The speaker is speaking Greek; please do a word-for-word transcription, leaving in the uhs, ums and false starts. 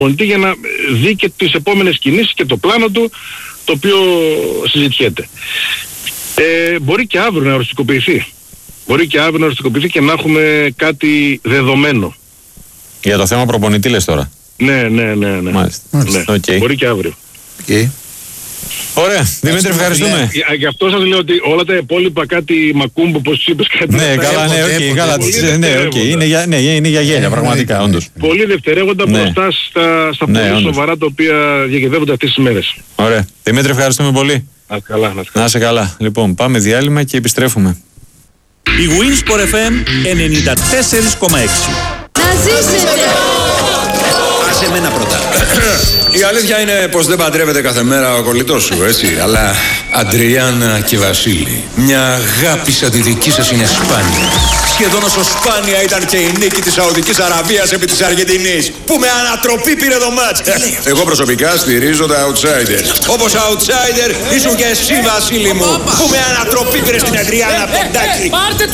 για να δει και τις επόμενες κινήσεις και το πλάνο του, το οποίο συζητιέται. Ε, μπορεί και αύριο να οριστικοποιηθεί. Μπορεί και αύριο να οριστικοποιηθεί και να έχουμε κάτι δεδομένο. Για το θέμα προπονητή λες τώρα. Ναι, ναι, ναι, ναι. Μάλιστα. Ναι. Okay. Μπορεί και αύριο. Okay. Ωραία. Δημήτρη, ευχαριστούμε. Για, γι' αυτό σας λέω ότι όλα τα υπόλοιπα κάτι μακούμπο, πώς είπες, κάτι... Ναι, καλά, ναι, οκ, καλά. Ναι, οκ, είναι για, ναι, είναι για γέλια, πραγματικά, όντως. Πολύ δευτερεύοντα ναι. μπροστά στα, στα ναι, πολύ όντως. σοβαρά τα οποία διακυβεύονται αυτές τις μέρες. Ωραία. Δημήτρη, ευχαριστούμε πολύ. Να καλά, να, να είσαι καλά. Λοιπόν, πάμε διάλειμμα και επιστρέφουμε. Η Winsport εφ εμ ενενήντα τέσσερα κόμμα έξι. Να ζήσετε! Άσε εμένα πρώτα. Η αλήθεια είναι πως δεν παντρεύεται κάθε μέρα ο κολλητός σου, έτσι. Αλλά Αντριάννα και Βασίλη, μια αγάπη σαν τη δική σας είναι σπάνια. Σχεδόν όσο σπάνια ήταν και η νίκη της Σαουδικής Αραβίας επί της Αργεντινής, που με ανατροπή πήρε το μάτς. Εγώ προσωπικά στηρίζω τα outsiders. Όπως outsider ήσουν και εσύ, Βασίλη μου, που με ανατροπή πήρε στην Αντριάννα Ποντάκη.